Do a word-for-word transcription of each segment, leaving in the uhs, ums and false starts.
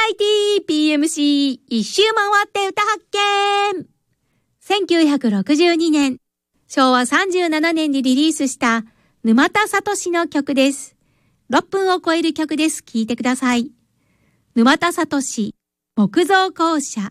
ラエティー ピーエムシー 一周回って歌発見。せんきゅうひゃくろくじゅうにねん、しょうわさんじゅうななねんにリリースした沼田聡の曲です。ろっぷんを超える曲です。聴いてください。沼田聡、木造校舎。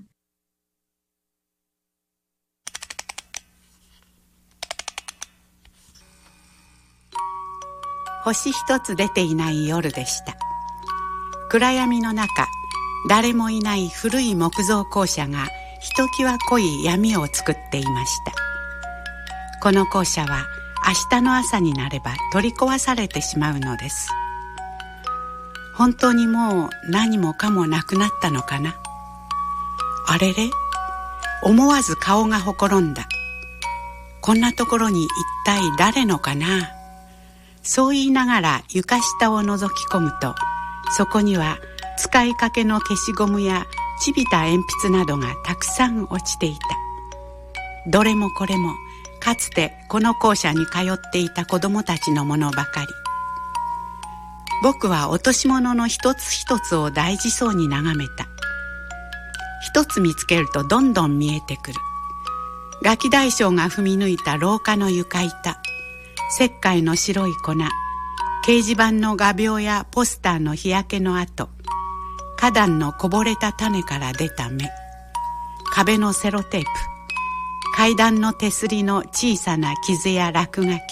星一つ出ていない夜でした。暗闇の中、誰もいない古い木造校舎がひときわ濃い闇を作っていました。この校舎は明日の朝になれば取り壊されてしまうのです。本当にもう何もかもなくなったのかな。あれれ、思わず顔がほころんだ。こんなところに一体誰のかな。そう言いながら床下を覗き込むと、そこには使いかけの消しゴムやちびた鉛筆などがたくさん落ちていた。どれもこれもかつてこの校舎に通っていた子どもたちのものばかり。僕は落とし物の一つ一つを大事そうに眺めた。一つ見つけるとどんどん見えてくる。ガキ大将が踏み抜いた廊下の床板、石灰の白い粉、掲示板の画鋲やポスターの日焼けの跡、花壇のこぼれた種から出た芽、壁のセロテープ、階段の手すりの小さな傷や落書き。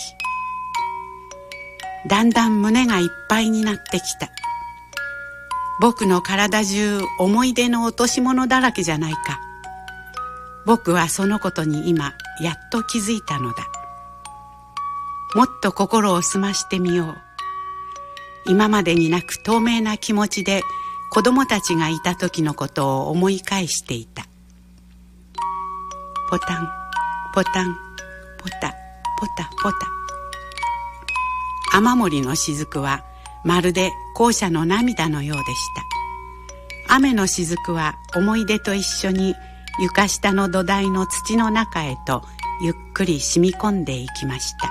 だんだん胸がいっぱいになってきた。僕の体中思い出の落とし物だらけじゃないか。僕はそのことに今やっと気づいたのだ。もっと心を澄ましてみよう。今までになく透明な気持ちで子供たちがいた時のことを思い返していた。ポタンポタンポタポタポタ。雨漏りの雫はまるで校舎の涙のようでした。雨の雫は思い出と一緒に床下の土台の土の中へとゆっくり染み込んでいきました。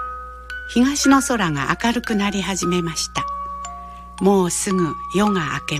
東の空が明るくなり始めました。もうすぐ夜が明け